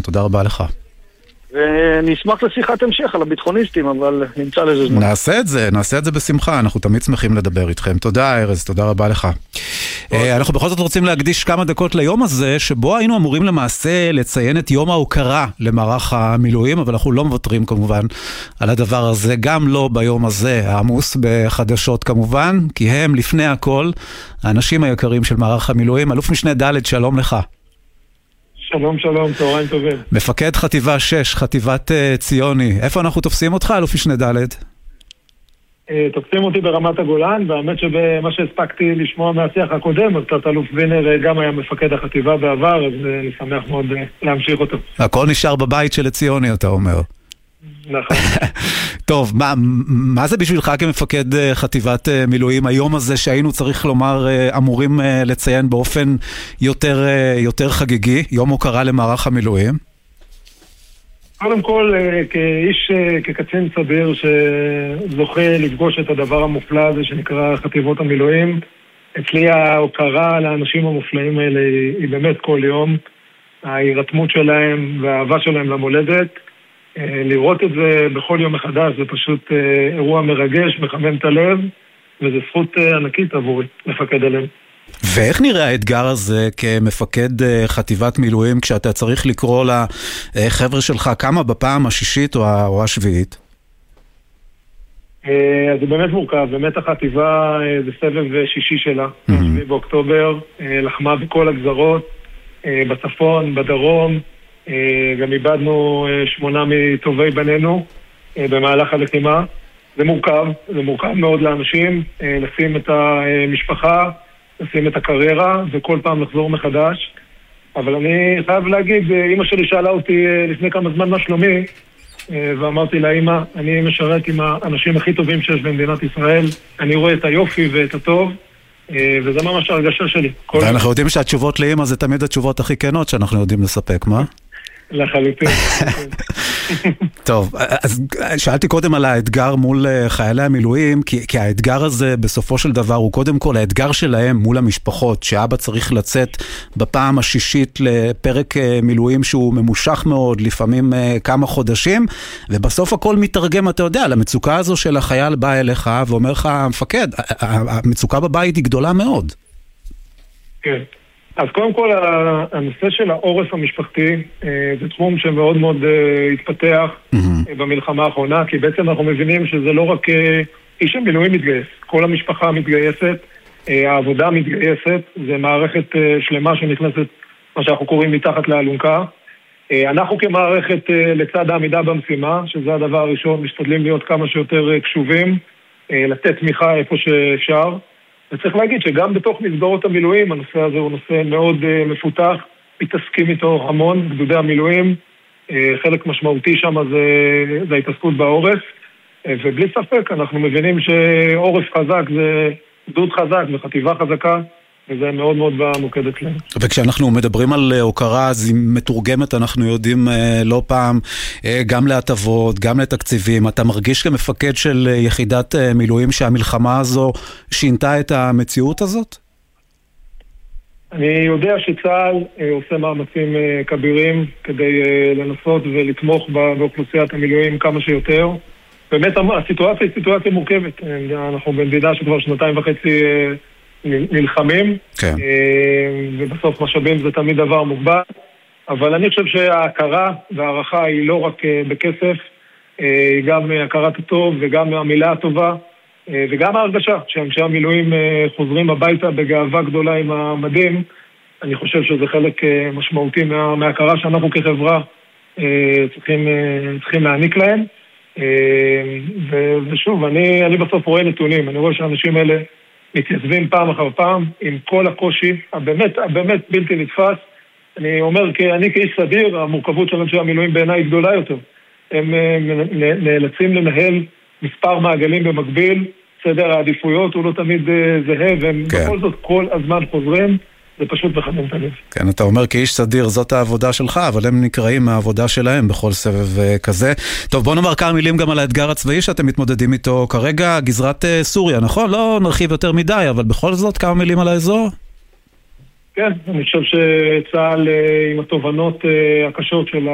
תודה רבה לך. ונשמח לשיחת המשך על הביטחוניסטים, אבל נמצא לזה זמן. נעשה את זה בשמחה, אנחנו תמיד שמחים לדבר איתכם. תודה ארז, תודה רבה לך. אנחנו בכל זאת רוצים להקדיש כמה דקות ליום הזה, שבו היינו אמורים למעשה לציין את יום ההוקרה למערך המילואים, אבל אנחנו לא מוותרים כמובן על הדבר הזה, גם לא ביום הזה, העמוס בחדשות כמובן, כי הם לפני הכל, האנשים היקרים של מערך המילואים. אלוף משנה ד', שלום לך. שלום, שלום, צהריים טובים. מפקד חטיבה 6, חטיבת ציוני. איפה אנחנו תופסים אותך, אלוף משנה ד'? תופסים אותי ברמת הגולן, והאמת שבמה שהספקתי לשמוע מהשיח הקודם, אז תת-אלוף וינר גם היה מפקד החטיבה בעבר, אז אני שמח מאוד להמשיך אותו. הכל נשאר בבית של ציוני, אתה אומר. נכון. טוב, מה זה בשבילך כמפקד חטיבת מילואים היום הזה שהיינו צריך לומר אמורים לציין באופן יותר חגיגי, יום הוקרה למערך המילואים? קודם כל, כקצין סדיר שזוכה לפגוש את הדבר המופלא הזה שנקרא חטיבות המילואים, אצלי ההוקרה לאנשים המופלאים האלה היא באמת כל יום, ההירתמות שלהם והאהבה שלהם למולדת. לראות את זה בכל יום מחדש זה פשוט אירוע מרגש, מחמם את הלב, וזו זכות ענקית עבורי לפקד עליהם. ואיך נראה האתגר הזה כמפקד חטיבת מילואים כשאתה צריך לקרוא לחבר'ה שלך כמה בפעם השישית או השביעית? אז זה באמת מורכב, באמת החטיבה זה סבב שישי שלה, 7 באוקטובר, לחמה בכל הגזרות, בצפון, בדרום, גם איבדנו 8 מטובי בנינו במהלך הלחימה. זה מורכב מאוד לאנשים לשים את המשפחה, לשים את הקריירה וכל פעם לחזור מחדש. אבל אני חייב להגיד, אמא שלי שאלה אותי לפני כמה זמן מה שלומי, ואמרתי לה, אמא, אני משרת עם האנשים הכי טובים שיש במדינת ישראל, אני רואה את היופי ואת הטוב, וזה ממש הרגשה שלי. ואנחנו יודעים שהתשובות לאמא זה תמיד התשובות הכי כנות שאנחנו יודעים לספק, מה? לחלוטין. טוב, אז שאלתי קודם על האתגר מול חיילי המילואים, כי האתגר הזה בסופו של דבר הוא קודם כל האתגר שלהם מול המשפחות, שאבא צריך לצאת בפעם השישית לפרק מילואים שהוא ממושך מאוד, לפעמים כמה חודשים, ובסוף הכל מתרגם, אתה יודע, למצוקה הזו של החייל בא אליך ואומר לך, המפקד, המצוקה בבית היא גדולה מאוד. כן. אז קודם כל, הנושא של העורף המשפחתי זה תחום שמאוד מאוד התפתח במלחמה האחרונה, כי בעצם אנחנו מבינים שזה לא רק איש המילואים מתגייס, כל המשפחה מתגייסת, העבודה מתגייסת, זה מערכת שלמה שנכנסת, מה שאנחנו קוראים מתחת לאלונקה. אנחנו כמערכת לצד העמידה במשימה, שזה הדבר הראשון, משתדלים להיות כמה שיותר קשובים, לתת תמיכה איפה שאפשר. וצריך להגיד שגם בתוך מסגרות המילואים, הנושא הזה הוא נושא מאוד מפותח, מתעסקים איתו המון, גדודי המילואים, חלק משמעותי שם זה ההתעסקות בעורף, ובלי ספק אנחנו מבינים שעורף חזק זה גדוד חזק וחטיבה חזקה, וזה מאוד מאוד במוקד אצלנו. וכשאנחנו מדברים על הוקרה, אז היא מתורגמת, אנחנו יודעים לא פעם, גם להטבות, גם לתקציבים. אתה מרגיש כמפקד של יחידת מילואים שהמלחמה הזו שינתה את המציאות הזאת? אני יודע שצה"ל עושה מאמצים כבירים כדי לנסות ולתמוך באוכלוסיית המילואים כמה שיותר. באמת הסיטואציה היא סיטואציה מורכבת. אנחנו במדינה שכבר 2.5 נלחמים, כן. ובסוף משאבים זה תמיד דבר מוגבל, אבל אני חושב שההכרה והערכה היא לא רק בכסף, היא גם הכרת הטוב וגם המילה הטובה, וגם ההרגשה שאנשי המילואים חוזרים הביתה בגאווה גדולה עם המדים. אני חושב שזה חלק משמעותי מההכרה שאנחנו כחברה צריכים להעניק להם. ושוב, אני בסוף רואה נתונים, אני רואה שהאנשים האלה מתייצבים פעם אחר פעם עם כל הקושי הבאמת בלתי נתפס. אני אומר, אני כאיש סדיר, המורכבות של אנשי המילואים בעיניי היא גדולה יותר. הם נאלצים לנהל מספר מעגלים במקביל, סדר העדיפויות הוא לא תמיד זהה, והם בכל זאת כל הזמן חוזרים, זה פשוט מחמם את הלב. כן, אתה אומר כאיש סדיר, זאת העבודה שלך, אבל הם נקראים מהעבודה שלהם בכל סבב כזה. טוב, בוא נאמר כמה מילים גם על האתגר הצבאי שאתם מתמודדים איתו כרגע, גזרת סוריה, נכון? לא נרחיב יותר מדי, אבל בכל זאת כמה מילים על האזור? כן, אני חושב שצה"ל עם התובנות הקשות של